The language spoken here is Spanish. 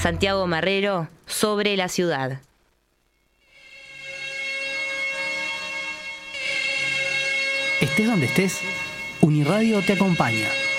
Santiago Marrero, sobre la ciudad. Estés donde estés, Uniradio te acompaña.